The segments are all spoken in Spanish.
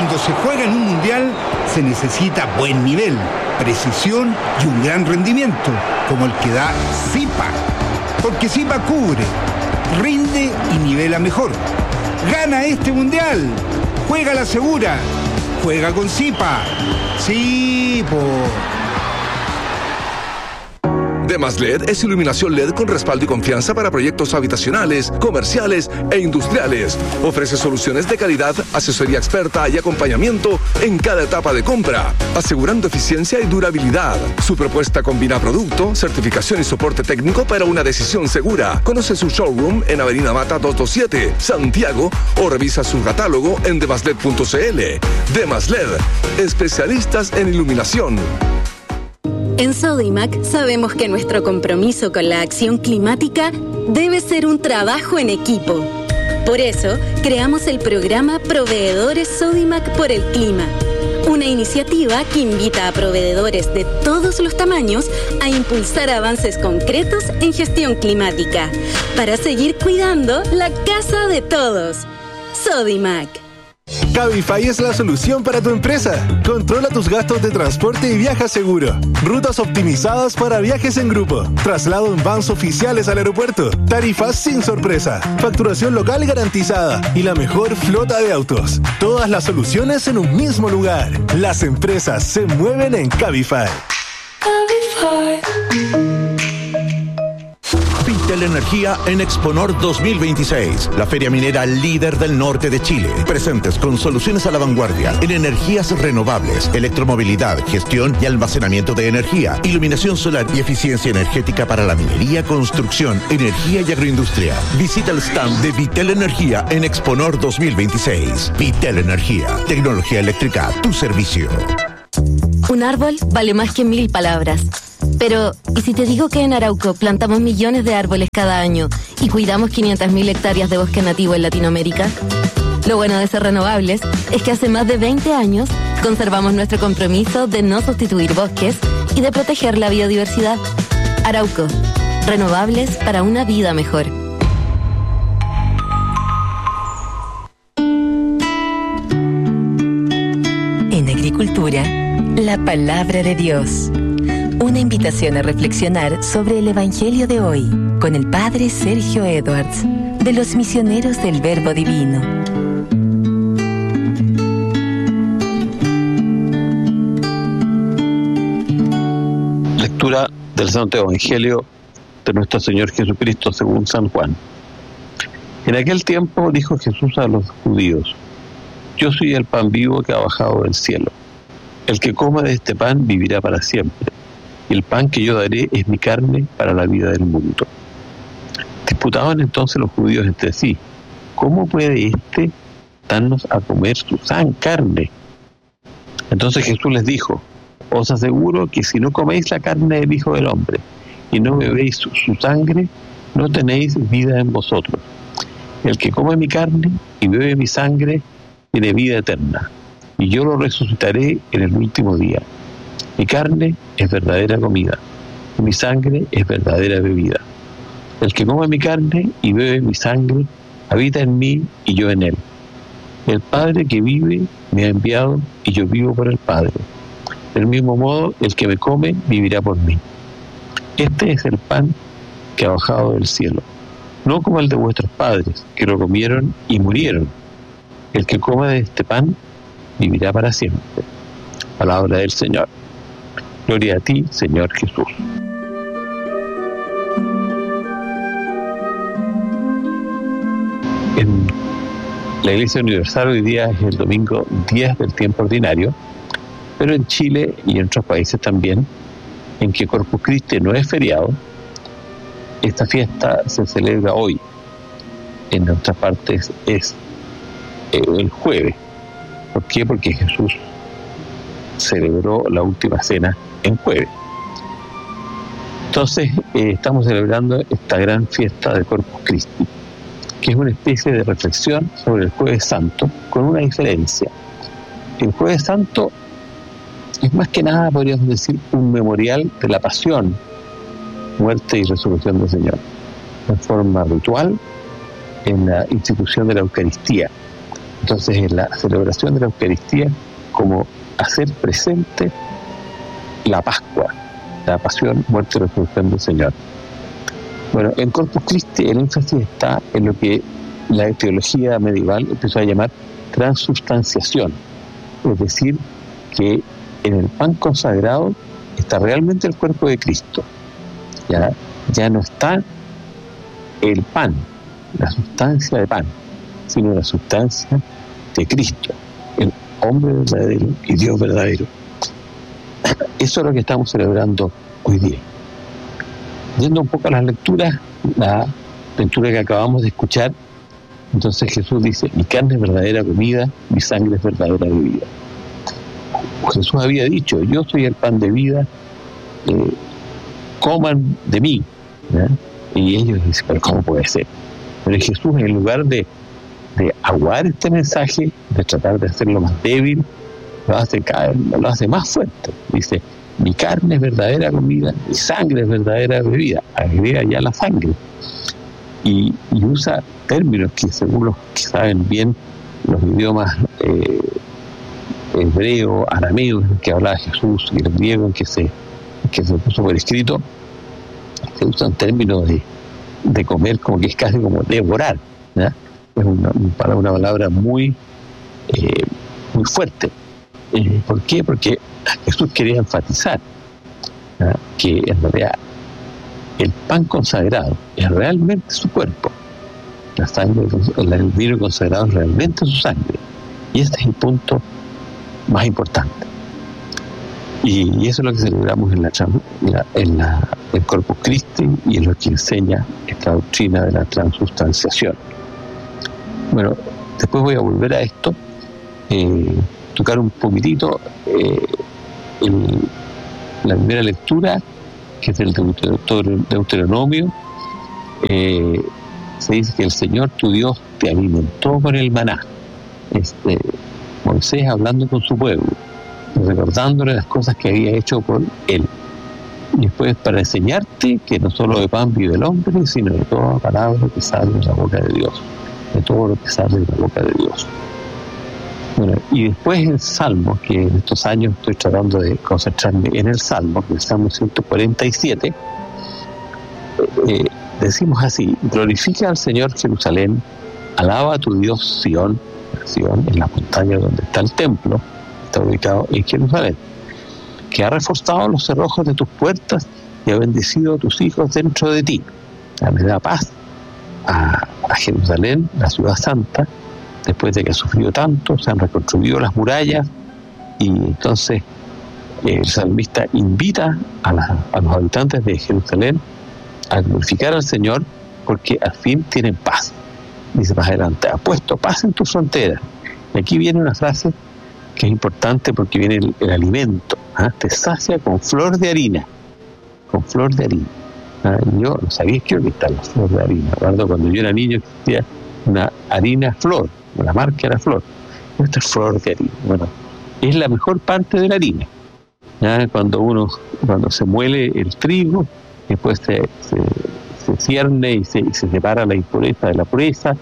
Cuando se juega en un mundial, se necesita buen nivel, precisión y un gran rendimiento, como el que da Zipa. Porque Zipa cubre, rinde y nivela mejor. ¡Gana este mundial! ¡Juega la segura! ¡Juega con Zipa! ¡Sí, po! Demas LED es iluminación LED con respaldo y confianza para proyectos habitacionales, comerciales e industriales. Ofrece soluciones de calidad, asesoría experta y acompañamiento en cada etapa de compra, asegurando eficiencia y durabilidad. Su propuesta combina producto, certificación y soporte técnico para una decisión segura. Conoce su showroom en Avenida Mata 227, Santiago, o revisa su catálogo en demasled.cl. Demas LED, especialistas en iluminación. En Sodimac sabemos que nuestro compromiso con la acción climática debe ser un trabajo en equipo. Por eso, creamos el programa Proveedores Sodimac por el Clima, una iniciativa que invita a proveedores de todos los tamaños a impulsar avances concretos en gestión climática, para seguir cuidando la casa de todos. Sodimac. Cabify es la solución para tu empresa. Controla tus gastos de transporte y viaja seguro. Rutas optimizadas para viajes en grupo. Traslado en vans oficiales al aeropuerto. Tarifas sin sorpresa. Facturación local garantizada. Y la mejor flota de autos. Todas las soluciones en un mismo lugar. Las empresas se mueven en Cabify. Vitel Energía en Exponor 2026, la feria minera líder del norte de Chile. Presentes con soluciones a la vanguardia en energías renovables, electromovilidad, gestión y almacenamiento de energía, iluminación solar y eficiencia energética para la minería, construcción, energía y agroindustria. Visita el stand de Vitel Energía en Exponor 2026. Vitel Energía, tecnología eléctrica a tu servicio. Un árbol vale más que 1000 palabras. Pero, ¿y si te digo que en Arauco plantamos millones de árboles cada año y cuidamos 500.000 hectáreas de bosque nativo en Latinoamérica? Lo bueno de ser renovables es que hace más de 20 años conservamos nuestro compromiso de no sustituir bosques y de proteger la biodiversidad. Arauco, renovables para una vida mejor. En agricultura, la palabra de Dios. Una invitación a reflexionar sobre el Evangelio de hoy con el Padre Sergio Edwards, de los Misioneros del Verbo Divino. Lectura del Santo Evangelio de nuestro Señor Jesucristo según San Juan. En aquel tiempo dijo Jesús a los judíos: Yo soy el pan vivo que ha bajado del cielo. El que coma de este pan vivirá para siempre. Y el pan que yo daré es mi carne para la vida del mundo. Disputaban entonces los judíos entre sí: ¿cómo puede éste darnos a comer su carne? Entonces Jesús les dijo: os aseguro que si no coméis la carne del Hijo del Hombre y no bebéis su sangre, no tenéis vida en vosotros. El que come mi carne y bebe mi sangre tiene vida eterna, y yo lo resucitaré en el último día. Mi carne es verdadera comida, y mi sangre es verdadera bebida. El que come mi carne y bebe mi sangre, habita en mí y yo en él. El Padre que vive me ha enviado y yo vivo por el Padre. Del mismo modo, el que me come vivirá por mí. Este es el pan que ha bajado del cielo, no como el de vuestros padres, que lo comieron y murieron. El que come de este pan vivirá para siempre. Palabra del Señor. Gloria a ti, Señor Jesús. En la Iglesia Universal hoy día es el domingo 10 del tiempo ordinario, pero en Chile y en otros países también, en que Corpus Christi no es feriado, esta fiesta se celebra hoy. En otras partes es el jueves. ¿Por qué? Porque Jesús celebró la última cena en jueves. Entonces estamos celebrando esta gran fiesta de Corpus Christi, que es una especie de reflexión sobre el Jueves Santo, con una diferencia. El Jueves Santo es más que nada, podríamos decir, un memorial de la pasión, muerte y resurrección del Señor, en forma ritual, en la institución de la Eucaristía. Entonces, en la celebración de la Eucaristía, como hacer presente la Pascua, la pasión, muerte y resurrección del Señor. Bueno, en Corpus Christi el énfasis está en lo que la teología medieval empezó a llamar transubstanciación, es decir, que en el pan consagrado está realmente el cuerpo de Cristo. Ya no está el pan, la sustancia de pan, sino la sustancia de Cristo, el hombre verdadero y Dios verdadero. Eso es lo que estamos celebrando hoy día. Yendo un poco a las lecturas, la lectura que acabamos de escuchar, entonces Jesús dice: mi carne es verdadera comida, mi sangre es verdadera bebida. Jesús había dicho: yo soy el pan de vida, coman de mí, ¿ya? Y ellos dicen: pero ¿cómo puede ser? Pero Jesús, en lugar de aguar este mensaje, de tratar de hacerlo más débil, lo hace más fuerte. Dice: mi carne es verdadera comida, mi sangre es verdadera bebida. Agrega ya la sangre. Y usa términos que, según los que saben bien los idiomas hebreo, arameo, en que hablaba Jesús, y el griego en que se puso por escrito, se usan términos de comer, como que es casi como devorar, ¿ya? Es una palabra muy fuerte. ¿Por qué? Porque Jesús quería enfatizar, ¿ya?, que en realidad el pan consagrado es realmente su cuerpo, la sangre, el vino consagrado es realmente su sangre, y este es el punto más importante. Y eso es lo que celebramos en el Corpus Christi, y es lo que enseña esta doctrina de la transubstanciación. Bueno, después voy a volver a esto, tocar un poquitito la primera lectura, que es del Deuteronomio. Se dice que el Señor tu Dios te alimentó con el maná. Moisés hablando con su pueblo, recordándole las cosas que había hecho por él. Y después, para enseñarte que no solo de pan vive el hombre, sino de toda palabra que sale de la boca de Dios, de todo lo que sale de la boca de Dios. Bueno, y después el Salmo, que en estos años estoy tratando de concentrarme en el Salmo, que es el Salmo 147, decimos así: glorifica al Señor Jerusalén, alaba a tu Dios Sión. Sión es la montaña donde está el templo, está ubicado en Jerusalén, que ha reforzado los cerrojos de tus puertas y ha bendecido a tus hijos dentro de ti. Le da paz a Jerusalén, la ciudad santa, después de que ha sufrido tanto. Se han reconstruido las murallas, y entonces el salmista invita a los habitantes de Jerusalén a glorificar al Señor, porque al fin tienen paz. Dice más adelante: ha puesto paz en tus fronteras. Y aquí viene una frase que es importante, porque viene el alimento, te sacia con flor de harina, con flor de harina. Yo no sabía que quitar la flor de harina. Recuerdo cuando yo era niño existía una harina flor, la marca era flor. Esta es flor de harina. Bueno, es la mejor parte de la harina. Cuando se muele el trigo, después se cierne y se separa la impureza de la pureza.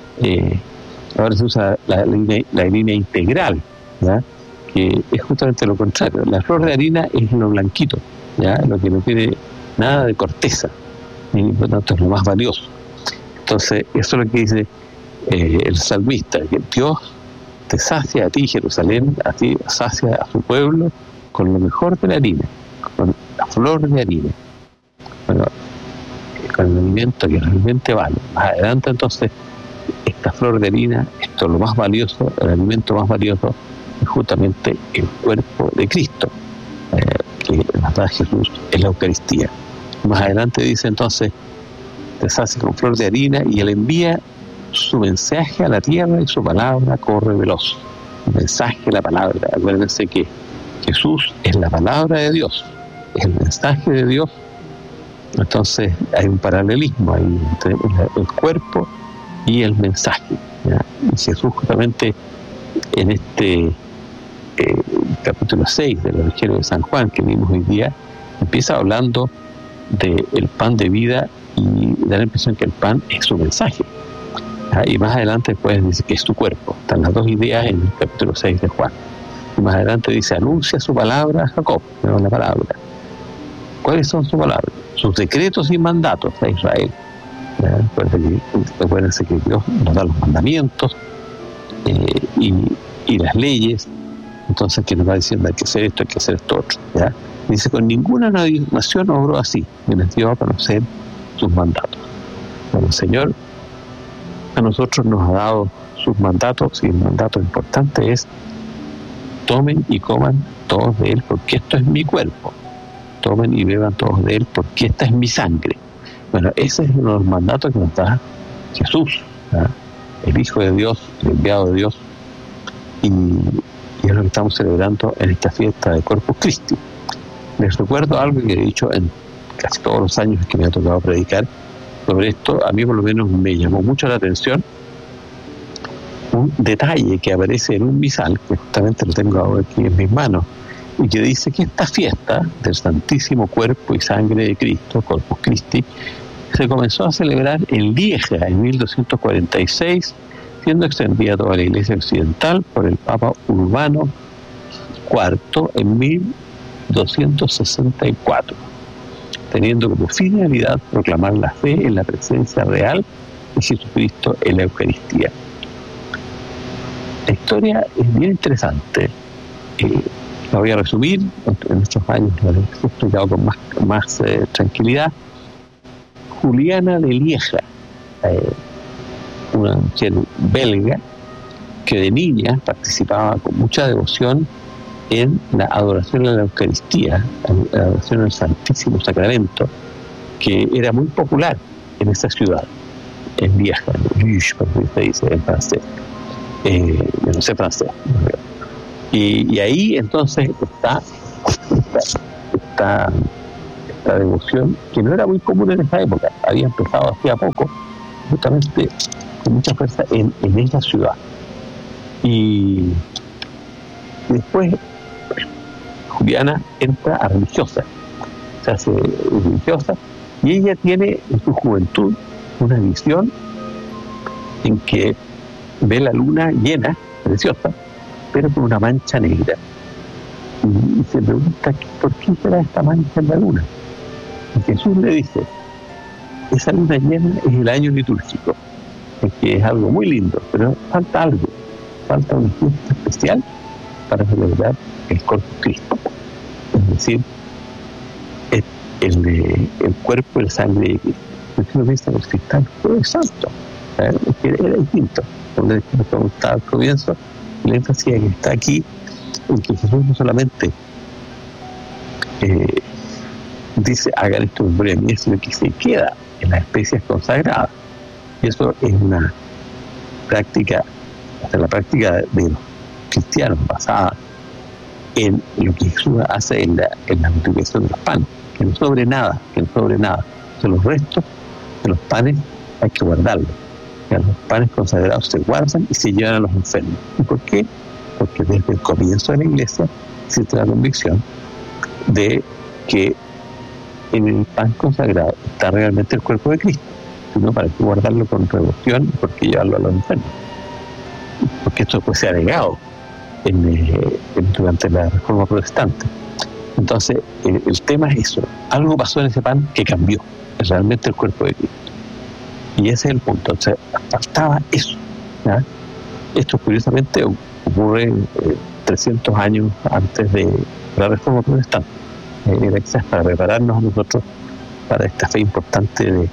Ahora se usa la harina integral, ¿ya?, que es justamente lo contrario. La flor de harina es lo blanquito, ¿ya?, lo que no tiene nada de corteza, y por tanto es lo más valioso. Entonces, eso es lo que dice el salmista, que Dios te sacia a ti, Jerusalén, a ti sacia a su pueblo con lo mejor de la harina, con la flor de harina. Bueno, con el alimento que realmente vale. Más adelante, entonces, esta flor de harina, esto es lo más valioso, el alimento más valioso, es justamente el cuerpo de Cristo, que nos da Jesús en la Eucaristía. Más adelante dice entonces: te sacia con flor de harina, y él envía su mensaje a la tierra, y su palabra corre veloz. El mensaje, la palabra. Acuérdense que Jesús es la palabra de Dios, es el mensaje de Dios. Entonces hay un paralelismo ahí entre el cuerpo y el mensaje, ¿ya? Y Jesús, justamente en este capítulo 6 del Evangelio de San Juan que vimos hoy día, empieza hablando del pan de vida, y da la impresión que el pan es su mensaje. Y más adelante después dice que es tu cuerpo. Están las dos ideas en el capítulo 6 de Juan. Y más adelante dice, anuncia su palabra a Jacob, no la palabra. ¿Cuáles son sus palabras? Sus decretos y mandatos a Israel. Recuérdense que Dios nos da los mandamientos y las leyes. Entonces, que nos va diciendo hay que hacer esto, hay que hacer esto otro. ¿Ya? Dice, con ninguna nación obró así, y les dio a conocer sus mandatos. Bueno, el Señor a nosotros nos ha dado sus mandatos, y el mandato importante es: tomen y coman todos de él, porque esto es mi cuerpo. Tomen y beban todos de él, porque esta es mi sangre. Bueno, ese es uno de los mandatos que nos da Jesús, ¿verdad? El Hijo de Dios, el enviado de Dios, y es lo que estamos celebrando en esta fiesta de Corpus Christi. Les recuerdo algo que he dicho en casi todos los años que me ha tocado predicar sobre esto. A mí por lo menos me llamó mucho la atención un detalle que aparece en un misal, que justamente lo tengo ahora aquí en mis manos, y que dice que esta fiesta del Santísimo Cuerpo y Sangre de Cristo, Corpus Christi, se comenzó a celebrar en Lieja en 1246, siendo extendida a toda la Iglesia Occidental por el Papa Urbano IV en 1264, teniendo como finalidad proclamar la fe en la presencia real de Jesucristo en la Eucaristía. La historia es bien interesante. La voy a resumir, en estos años lo he explicado con más tranquilidad. Juliana de Lieja, una mujer belga que de niña participaba con mucha devoción en la adoración a la Eucaristía, la adoración al Santísimo Sacramento, que era muy popular en esa ciudad, en Lieja, como se dice en francés. No sé francés. Y ahí entonces está esta devoción, que no era muy común en esa época, había empezado hacía poco, justamente con mucha fuerza en esa ciudad. Y después Juliana entra a religiosa, se hace religiosa, y ella tiene en su juventud una visión en que ve la luna llena, preciosa, pero con una mancha negra. Y se pregunta, ¿por qué será esta mancha en la luna? Y Jesús le dice, esa luna llena es el año litúrgico, que es algo muy lindo, pero falta algo, falta una fiesta especial para celebrar el Corpus Christi, es decir, el cuerpo y la sangre de Cristo. Entonces uno piensa, pues, que está el jueves santo, que era distinto, donde estaba al comienzo, el énfasis que está aquí en que Jesús no solamente dice hagan esto en memoria mía, sino que se queda en las especies consagradas. Y eso es una práctica, hasta la práctica de los cristianos, basada en lo que Jesús hace en la multiplicación de los panes, que no sobre nada. Entonces los restos de los panes hay que guardarlos. Los panes consagrados se guardan y se llevan a los enfermos. ¿Y por qué? Porque desde el comienzo de la Iglesia existe la convicción de que en el pan consagrado está realmente el cuerpo de Cristo, sino para que guardarlo con devoción y porque llevarlo a los enfermos. Porque esto después se ha negado durante la Reforma Protestante. Entonces, el tema es eso. Algo pasó en ese pan que cambió. Es realmente el cuerpo de Cristo. Y ese es el punto. O sea, faltaba eso, ¿ya? Esto curiosamente ocurre 300 años antes de la Reforma Protestante. Era quizás para prepararnos a nosotros para esta fe importante,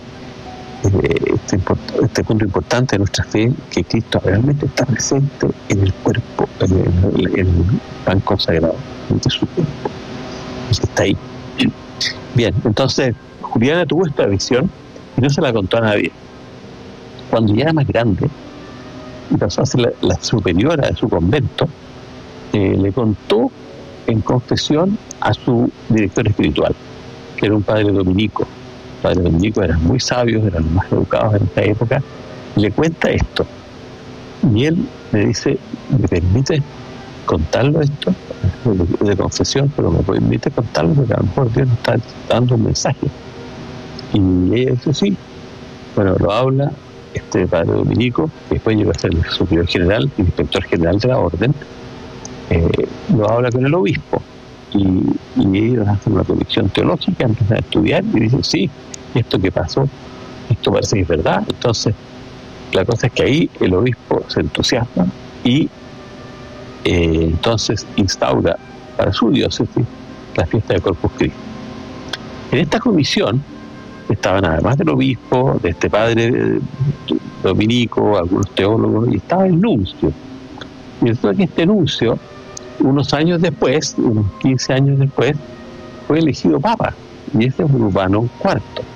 este punto importante de nuestra fe, que Cristo realmente está presente en el cuerpo, en el pan consagrado, en su cuerpo, que está ahí. Bien, entonces Juliana tuvo esta visión y no se la contó a nadie. Cuando ya era más grande y pasó a ser la superiora de su convento, le contó en confesión a su director espiritual, que era un padre dominico. El padre dominico eran muy sabios, eran los más educados en esta época. Le cuenta esto y él le dice, ¿me permite contarlo esto? De confesión, pero me permite contarlo porque a lo mejor Dios nos está dando un mensaje. Y ella dice, sí. Bueno, lo habla este padre dominico, que después llegó a ser el superior general, el inspector general de la orden, lo habla con el obispo y ellos hacen una conexión teológica, empiezan a estudiar y dicen, sí, esto que pasó, esto parece que es verdad. Entonces la cosa es que ahí el obispo se entusiasma y entonces instaura para su diócesis la fiesta de Corpus Christi. En esta comisión estaban, además del obispo, de este padre dominico, algunos teólogos, y estaba el nuncio. Y resulta que este nuncio, unos años después, unos 15 años después, fue elegido papa, y ese es Urbano IV.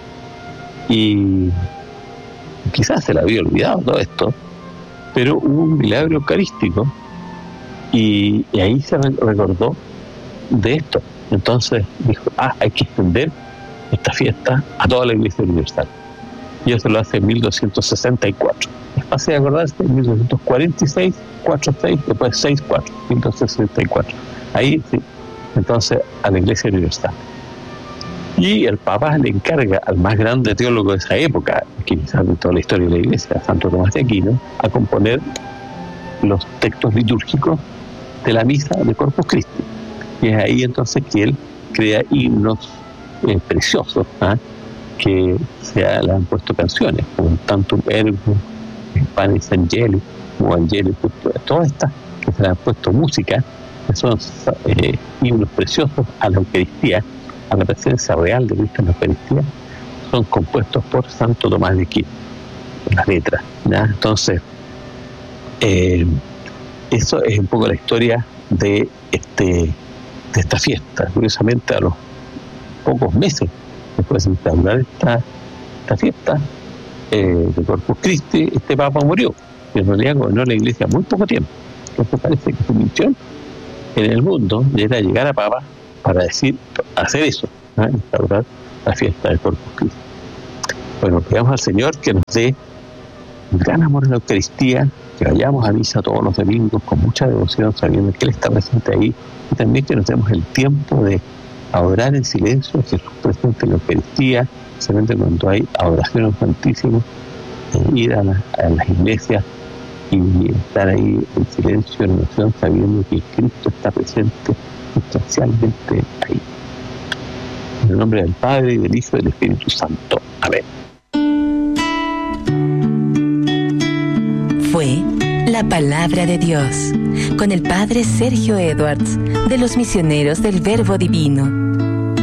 Y quizás se le había olvidado todo esto, pero hubo un milagro eucarístico y ahí se recordó de esto. Entonces dijo, hay que extender esta fiesta a toda la Iglesia Universal. Y eso lo hace en 1264. Es fácil de acordarse, en 1246, 46, después 64, 1264. Ahí sí, entonces a la Iglesia Universal. Y el Papa le encarga al más grande teólogo de esa época, que quizás de toda la historia de la Iglesia, Santo Tomás de Aquino, a componer los textos litúrgicos de la misa de Corpus Christi. Y es ahí entonces que él crea himnos preciosos, que le han puesto canciones, como Tantum Ergo, Panis Angelis, o Angelis, todas estas que se le han puesto música, que son himnos preciosos a la Eucaristía, a la presencia real de Cristo en la Eucaristía, son compuestos por Santo Tomás de Aquino, las letras, ¿ya? Entonces, eso es un poco la historia de esta fiesta. Curiosamente, a los pocos meses después de instaurar esta fiesta de Corpus Christi, este Papa murió, y en realidad gobernó la Iglesia muy poco tiempo. Entonces parece que su misión en el mundo era llegar a Papa para hacer eso, instaurar la fiesta de Corpus Christi. Bueno, pidamos al Señor que nos dé un gran amor a la Eucaristía, que vayamos a misa todos los domingos con mucha devoción, sabiendo que Él está presente ahí, y también que nos demos el tiempo de adorar en silencio a Jesús presente en la Eucaristía, especialmente cuando hay adoración al Santísimo, ir a las iglesias y estar ahí en silencio, en oración, sabiendo que Cristo está presente sustancialmente ahí. En el nombre del Padre, y del Hijo y del Espíritu Santo. Amén. Fue la Palabra de Dios, con el Padre Sergio Edwards, de los Misioneros del Verbo Divino.